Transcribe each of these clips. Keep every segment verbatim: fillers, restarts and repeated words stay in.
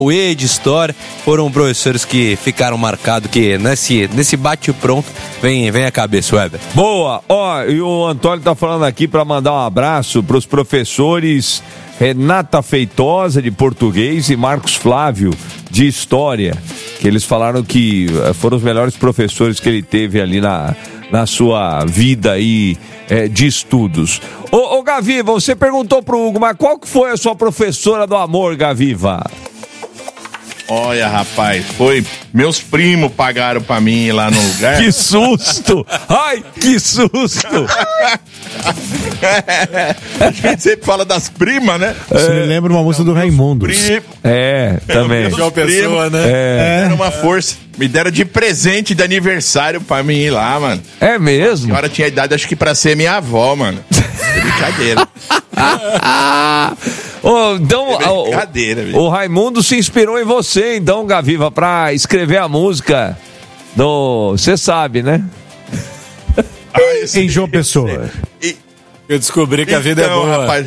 E de História, foram professores que ficaram marcados, que nesse, nesse bate-pronto vem, vem a cabeça, Weber. Boa! Ó, e o Antônio tá falando aqui para mandar um abraço pros professores Renata Feitosa, de português, e Marcos Flávio, de História, que eles falaram que foram os melhores professores que ele teve ali na, na sua vida aí, é, de estudos. Ô, ô Gaviva, você perguntou pro Hugo, mas qual que foi a sua professora do amor, Gaviva? Olha, rapaz, foi... Meus primos pagaram pra mim ir lá no lugar. Que susto! Ai, que susto! A gente sempre fala das primas, né? Você é, me lembra uma música do Raimundo. É, também. João Pessoa, né? É. Era uma força. Me deram de presente de aniversário pra mim ir lá, mano. É mesmo? A senhora tinha idade, acho que pra ser minha avó, mano. É brincadeira. Oh, então, é brincadeira, o, o Raimundo se inspirou em você, então, Gaviva, pra escrever a música do... Você sabe, né? Ah, em João Pessoa. E, eu descobri que então, a vida é boa. Rapaz,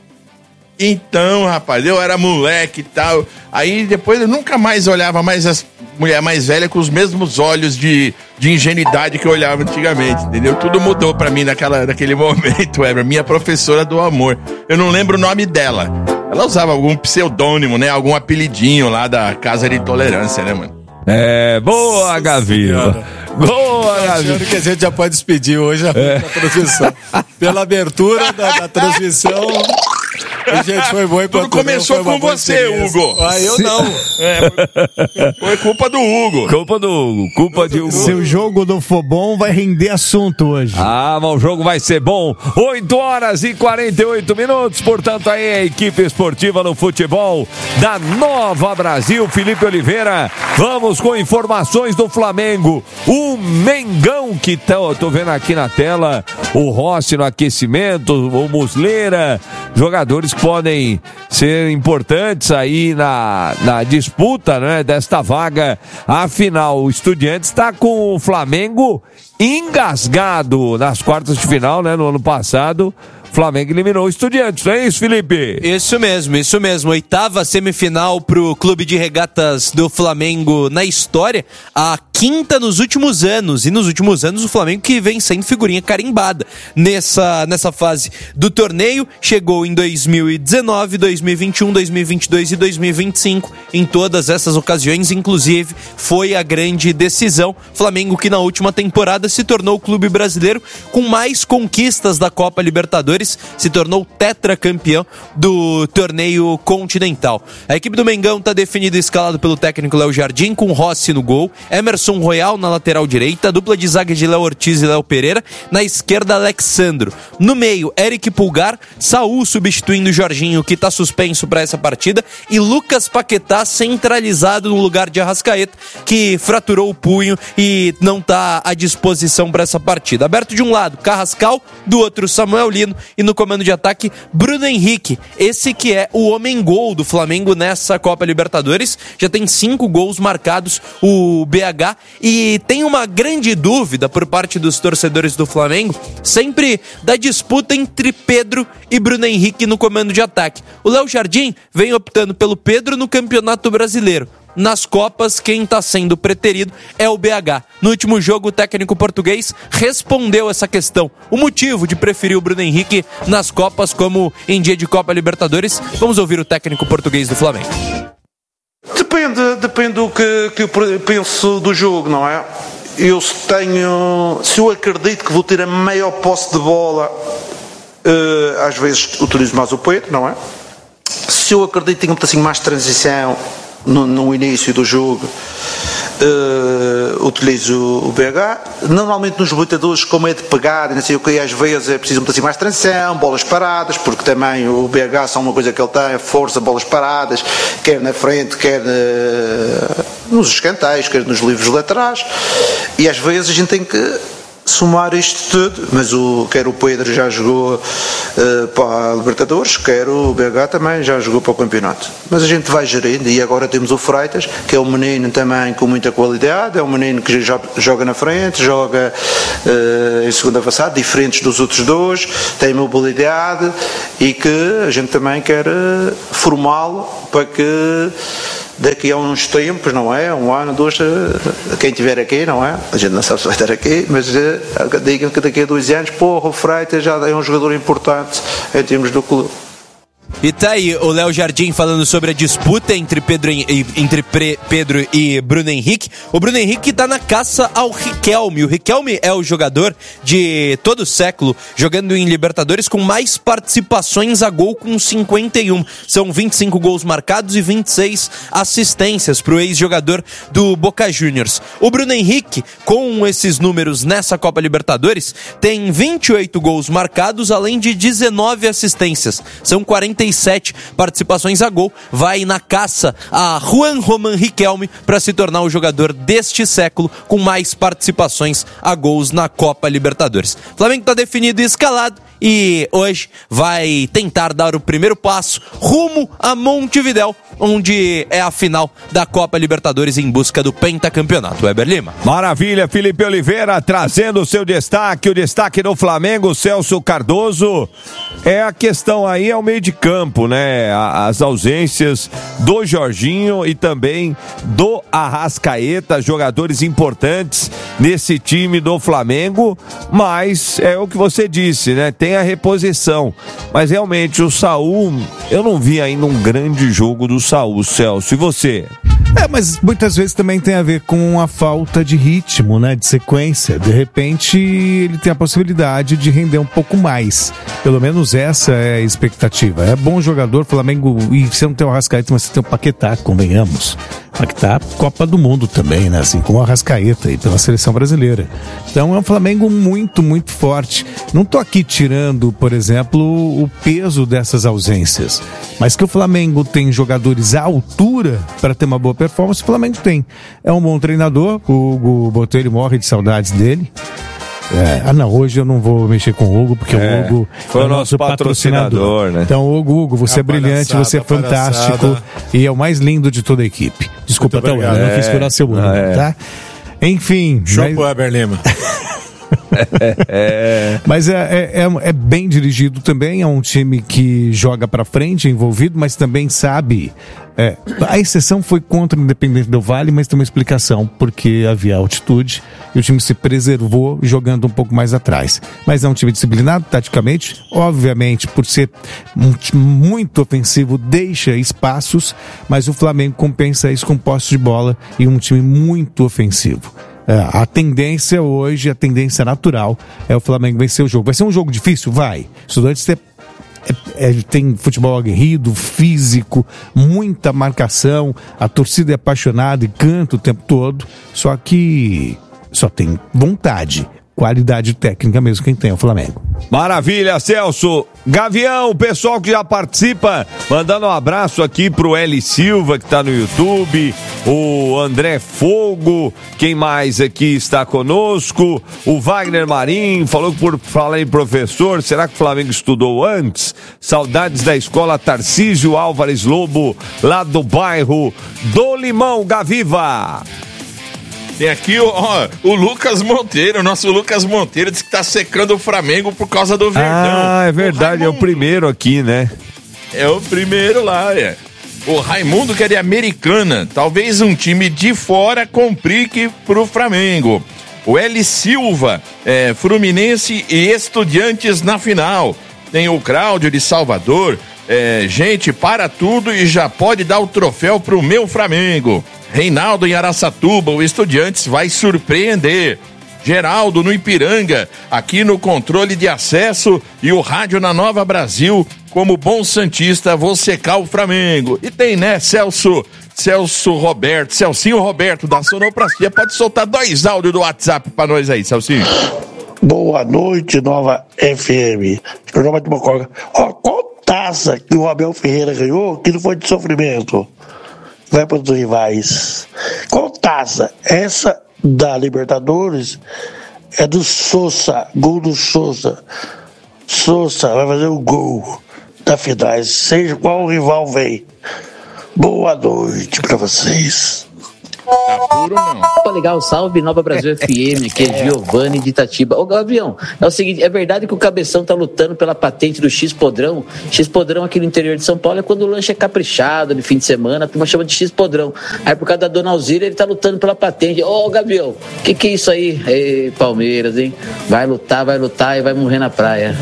então, rapaz, eu era moleque e tal. Aí depois eu nunca mais olhava mais as mulheres mais velhas com os mesmos olhos de, de ingenuidade que eu olhava antigamente, entendeu? Tudo mudou pra mim naquela, naquele momento, Weber. Minha professora do amor. Eu não lembro o nome dela. Ela usava algum pseudônimo, né? Algum apelidinho lá da Casa de Tolerância, né, mano? É, boa, Gaviva. Boa, Gaviva. Acho que a gente já pode despedir hoje a é. transmissão. Pela abertura da, da transmissão. A gente foi bom enquanto tudo começou com você, Hugo. Ah, eu Sim. não. É, foi culpa do Hugo. Culpa do Hugo. Culpa de Hugo. Seu jogo do Fobon vai render assunto hoje. Ah, mas o jogo vai ser bom. oito horas e quarenta e oito minutos. Portanto, aí a equipe esportiva no futebol da Nova Brasil. Felipe Oliveira. Vamos com informações do Flamengo. O Mengão, que tá, eu tô vendo aqui na tela. O Rossi no aquecimento. O Muslera. Jogadores que podem ser importantes aí na, na disputa, né, desta vaga. Afinal, o Estudiantes está com o Flamengo engasgado nas quartas de final, né? No ano passado, o Flamengo eliminou o Estudiantes, não é isso, Felipe? Isso mesmo, isso mesmo. Oitava semifinal pro Clube de Regatas do Flamengo na história, a quinta nos últimos anos. E nos últimos anos o Flamengo que vem sendo figurinha carimbada nessa, nessa fase do torneio. Chegou em dois mil e dezenove, dois mil e vinte e um, dois mil e vinte e dois e dois mil e vinte e cinco. Em todas essas ocasiões, inclusive, foi a grande decisão. Flamengo que na última temporada se tornou o clube brasileiro com mais conquistas da Copa Libertadores. Se tornou tetracampeão do torneio continental. A equipe do Mengão está definida e escalada pelo técnico Léo Jardim, com Rossi no gol, Emerson Royal na lateral direita, dupla de zaga de Léo Ortiz e Léo Pereira, na esquerda Alexandro. No meio, Eric Pulgar, Saúl substituindo Jorginho, que está suspenso para essa partida, e Lucas Paquetá centralizado no lugar de Arrascaeta, que fraturou o punho e não está à disposição para essa partida. Aberto de um lado, Carrascal, do outro Samuel Lino, e no comando de ataque, Bruno Henrique, esse que é o homem-gol do Flamengo nessa Copa Libertadores. Já tem cinco gols marcados, o B H, e tem uma grande dúvida por parte dos torcedores do Flamengo, sempre da disputa entre Pedro e Bruno Henrique no comando de ataque. O Léo Jardim vem optando pelo Pedro no Campeonato Brasileiro. Nas Copas, quem está sendo preterido é o B H. No último jogo, o técnico português respondeu essa questão. O motivo de preferir o Bruno Henrique nas Copas como em dia de Copa Libertadores. Vamos ouvir o técnico português do Flamengo. Depende, depende do que, que eu penso do jogo, não é? Eu tenho... Se eu acredito que vou ter a maior posse de bola, uh, às vezes utilizo mais o Pedro, não é? Se eu acredito que tenho um pedacinho mais de transição No, no início do jogo, uh, utilizo o B H. Normalmente nos lutadores, como é de pegar, não sei o que, às vezes é preciso um bocadinho mais de transição, bolas paradas, porque também o B H são uma coisa que ele tem, força, bolas paradas, quer na frente, quer uh, nos escanteios, quer nos livros laterais, e às vezes a gente tem que somar isto tudo, mas o, quer o Pedro já jogou uh, para a Libertadores, quer o B H também já jogou para o campeonato, mas a gente vai gerindo. E agora temos o Freitas, que é um menino também com muita qualidade, é um menino que já joga na frente, joga uh, em segunda avançada, diferentes dos outros dois, tem mobilidade, e que a gente também quer uh, formá-lo para que daqui a uns tempos, não é? Um ano, dois, quem estiver aqui, não é? A gente não sabe se vai estar aqui, mas digam que daqui a dois anos, porra, o Freitas já é um jogador importante em termos do clube. E tá aí o Léo Jardim falando sobre a disputa entre Pedro, entre Pedro e Bruno Henrique. O Bruno Henrique tá na caça ao Riquelme. O Riquelme é o jogador de todo o século jogando em Libertadores com mais participações a gol, com cinquenta e um. São vinte e cinco gols marcados e vinte e seis assistências pro ex-jogador do Boca Juniors. O Bruno Henrique, com esses números nessa Copa Libertadores, tem vinte e oito gols marcados, além de dezenove assistências. São quarenta e sete participações a gol, vai na caça a Juan Román Riquelme para se tornar o jogador deste século com mais participações a gols na Copa Libertadores. O Flamengo está definido e escalado e hoje vai tentar dar o primeiro passo rumo a Montevidéu, onde é a final da Copa Libertadores em busca do pentacampeonato. Weber Lima. Maravilha, Felipe Oliveira trazendo o seu destaque, o destaque do Flamengo, Celso Cardoso. É a questão aí, é o meio de campo, né? As ausências do Jorginho e também do Arrascaeta, jogadores importantes nesse time do Flamengo, mas é o que você disse, né? Tem a reposição, mas realmente o Saul, eu não vi ainda um grande jogo do Saul, Celso, e você? É, mas muitas vezes também tem a ver com a falta de ritmo, né, de sequência. De repente ele tem a possibilidade de render um pouco mais, pelo menos essa é a expectativa. É bom jogador, Flamengo, e você não tem o Arrascaeta, mas você tem o Paquetá, convenhamos. Paquetá, Copa do Mundo também, né, assim como o Arrascaeta e pela seleção brasileira. Então é um Flamengo muito, muito forte. Não tô aqui tirando, por exemplo, o peso dessas ausências, mas que o Flamengo tem jogadores à altura para ter uma boa performance, o Flamengo tem. É um bom treinador, o Hugo Botelho morre de saudades dele. É, ah não, hoje eu não vou mexer com o Hugo, porque é, o Hugo foi é o nosso patrocinador, patrocinador, né? Então, Hugo, Hugo, você a é brilhante, você é fantástico palhaçada. E é o mais lindo de toda a equipe. Desculpa, até o eu não quis furar seu olho, é. Tá? Enfim. Show pro Weber Lima. é. Mas é, é, é, é bem dirigido também, é um time que joga pra frente, é envolvido, mas também sabe. É, a exceção foi contra o Independente Del Valle, mas tem uma explicação, porque havia altitude e o time se preservou jogando um pouco mais atrás. Mas é um time disciplinado, taticamente, obviamente, por ser um time muito ofensivo, deixa espaços, mas o Flamengo compensa isso com posse de bola e um time muito ofensivo. É, a tendência hoje, a tendência natural é o Flamengo vencer o jogo. Vai ser um jogo difícil? Vai. Estudantes tem, é, é, tem futebol aguerrido, físico, muita marcação, a torcida é apaixonada e canta o tempo todo, só que só tem vontade, qualidade técnica mesmo quem tem é o Flamengo. Maravilha, Celso. Gavião, o pessoal que já participa, mandando um abraço aqui pro L Silva, que tá no YouTube, o André Fogo, quem mais aqui está conosco? O Wagner Marim, falou que por falar em professor, será que o Flamengo estudou antes? Saudades da escola Tarcísio Álvares Lobo, lá do bairro do Limão, Gaviva. Tem aqui ó, o Lucas Monteiro, o nosso Lucas Monteiro disse que tá secando o Flamengo por causa do Verdão. Ah, é verdade, o é o primeiro aqui, né? É o primeiro lá, é. O Raimundo que é de Americana, talvez um time de fora complique pro Flamengo. O L Silva, é, Fluminense e Estudiantes na final. Tem o Cláudio de Salvador, é, gente, para tudo e já pode dar o troféu pro meu Flamengo. Reinaldo em Araçatuba, o Estudiantes vai surpreender. Geraldo no Ipiranga, aqui no controle de acesso e o rádio na Nova Brasil, como bom santista, vou secar o Flamengo. E tem, né, Celso, Celso Roberto, Celcinho Roberto da Sonoplastia, pode soltar dois áudios do WhatsApp pra nós aí, Celcinho. Boa noite, Nova F M. Programa de Mocoga. Ó, qual taça que o Abel Ferreira ganhou que não foi de sofrimento? Vai para os rivais. Qual taça? Essa da Libertadores é do Sousa, gol do Sousa. Sousa vai fazer o gol da finais, seja qual rival vem. Boa noite para vocês. Tá puro, não. Opa, legal, salve Nova Brasil F M, aqui é Giovanni de Itatiba. Ô, Gavião, é o seguinte, é verdade que o Cabeção tá lutando pela patente do X-Podrão? X-Podrão aqui no interior de São Paulo é quando o lanche é caprichado, de fim de semana, a turma chama de X-Podrão. Aí por causa da Dona Alzira, ele tá lutando pela patente. Ô, Gavião, o que que é isso aí? Ei, Palmeiras, hein? Vai lutar, vai lutar e vai morrer na praia.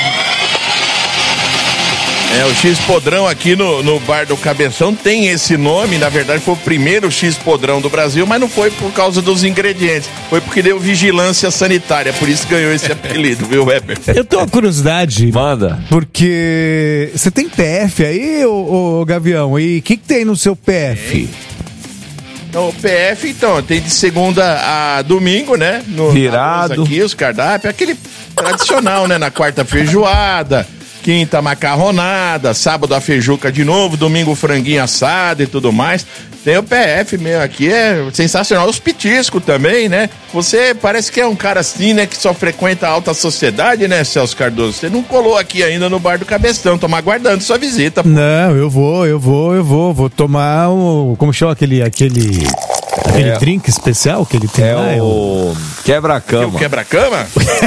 É, o X-Podrão aqui no, no bar do Cabeção tem esse nome, na verdade foi o primeiro X-Podrão do Brasil, mas não foi por causa dos ingredientes, foi porque deu vigilância sanitária, por isso ganhou esse apelido, viu, Weber? Eu tenho uma curiosidade. Manda. Porque você tem P F aí, ô, ô Gavião? E o que, que tem no seu P F? Então, o P F, então, tem de segunda a domingo, né? No, Virado. Aqui, os cardápios, aquele tradicional, né? Na quarta, feijoada. Quinta, macarronada, sábado a feijuca de novo, domingo franguinho assado e tudo mais. Tem o P F mesmo aqui, é sensacional. Os petiscos também, né? Você parece que é um cara assim, né? Que só frequenta a alta sociedade, né, Celso Cardoso? Você não colou aqui ainda no bar do Cabeção, tamo aguardando sua visita. Pô. Não, eu vou, eu vou, eu vou. Vou tomar o... Como chama aquele... aquele... Aquele É. drink especial que ele tem É lá? é o O quebra-cama. quebra-cama?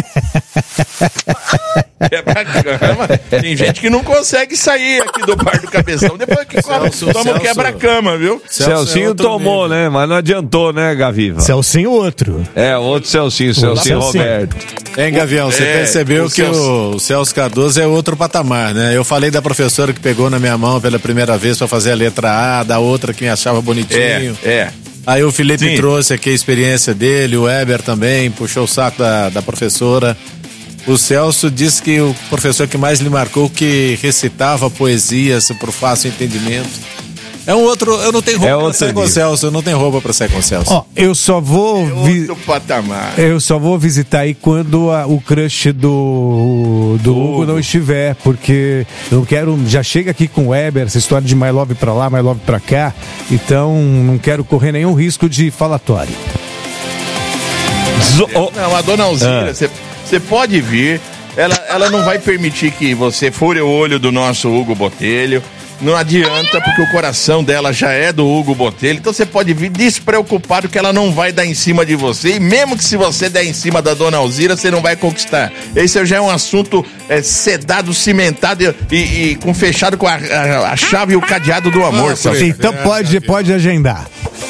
Quebra-cama? Tem gente que não consegue sair aqui do bar do Cabeção depois que come, Celso, toma o Celso. quebra-cama, viu? Celcinho é outro tomou, nível. né? Mas não adiantou, né, Gaviva? Celcinho outro. É, outro Celcinho, Celcinho Celcinho. Roberto. Hein, Gavião, você É, percebeu o que Celso- o, o Celso Cardoso é outro patamar, né? Eu falei da professora que pegou na minha mão pela primeira vez pra fazer a letra A, da outra que me achava É, bonitinho. é. Aí o Felipe Sim. trouxe aqui a experiência dele, o Weber também, puxou o saco da, da professora. O Celso disse que o professor que mais lhe marcou que recitava poesias por fácil entendimento. É um outro, eu não tenho roupa É pra outro sair com o nível. Celso, eu não tenho roupa pra sair com o Celso. Ó, eu só vou... vi- Outro patamar. Eu só vou visitar aí quando a- o crush do, do Hugo não estiver, porque eu quero. Já chega aqui com o Weber, essa história de My Love pra lá, My Love pra cá, então não quero correr nenhum risco de falatório. Zo- oh, Não, a dona Alzira, você pode vir, ela, ela não vai permitir que você fure o olho do nosso Hugo Botelho. Não adianta, porque o coração dela já é do Hugo Botelho. Então você pode vir despreocupado que ela não vai dar em cima de você. E mesmo que se você der em cima da dona Alzira, você não vai conquistar. Esse já é um assunto é, sedado, cimentado e, e- e com fechado com a, a- a chave e o cadeado do amor, Ah, Celso. foi. Então pode, pode agendar.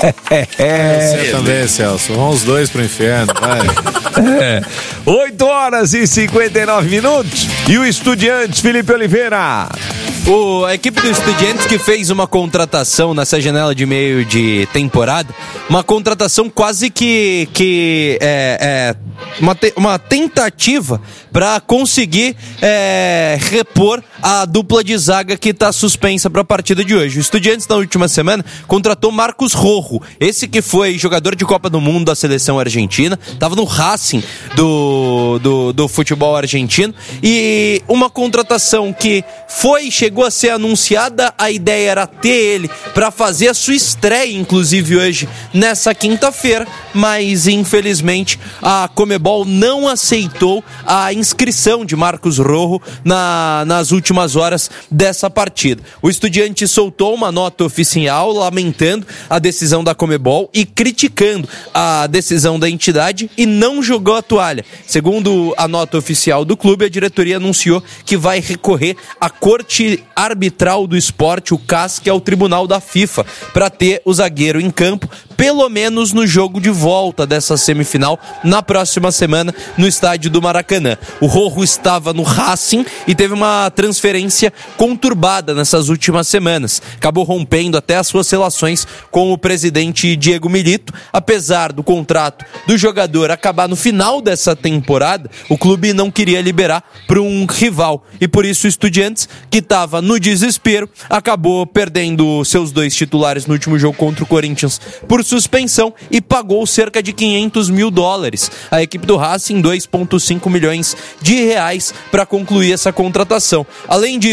Você também, Celso. Vamos os dois pro inferno, vai. é. oito horas e cinquenta e nove minutos. E o Estudiantes, Felipe Oliveira. O, a equipe do Estudiantes que fez uma contratação nessa janela de meio de temporada, uma contratação quase que, que é, é, uma, te, uma tentativa para conseguir é, repor a dupla de zaga que está suspensa para a partida de hoje. O Estudiantes na última semana contratou Marcos Rojo, esse que foi jogador de Copa do Mundo da seleção argentina, estava no Racing do, do, do futebol argentino, e uma contratação que foi, chegou a ser anunciada, a ideia era ter ele para fazer a sua estreia, inclusive hoje, nessa quinta-feira, mas infelizmente a Conmebol não aceitou a inscrição de Marcos Rojo na, nas últimas horas dessa partida. O Estudiante soltou uma nota oficial lamentando a decisão da Conmebol e criticando a decisão da entidade e não jogou a toalha. Segundo a nota oficial do clube, a diretoria anunciou que vai recorrer à Corte Arbitral do Esporte, o C A S, que é o tribunal da FIFA, para ter o zagueiro em campo, pelo menos no jogo de volta dessa semifinal, na próxima semana, no estádio do Maracanã. O Rojo estava no Racing e teve uma transferência conturbada nessas últimas semanas. Acabou rompendo até as suas relações com o presidente Diego Milito. Apesar do contrato do jogador acabar no final dessa temporada, o clube não queria liberar para um rival. E por isso o Estudiantes, que estava no desespero, acabou perdendo seus dois titulares no último jogo contra o Corinthians por suspensão e pagou cerca de quinhentos mil dólares. A equipe do Racing, dois vírgula cinco milhões de reais para concluir essa contratação. Além disso,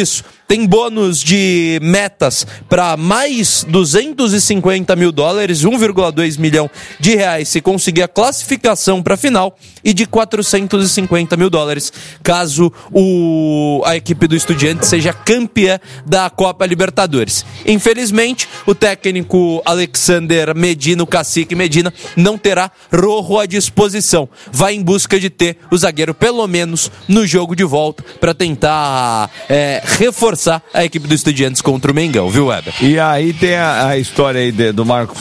tem bônus de metas para mais duzentos e cinquenta mil dólares, um vírgula dois milhão de reais se conseguir a classificação para a final, e de quatrocentos e cinquenta mil dólares caso o, a equipe do Estudiantes seja campeã da Copa Libertadores. Infelizmente, o técnico Alexander Medina, o cacique Medina, não terá Rojo à disposição. Vai em busca de ter o zagueiro pelo menos no jogo de volta para tentar é, reforçar a equipe do Estudiantes contra o Mengão, viu, Weber? E aí tem a, a história aí de, do Marcos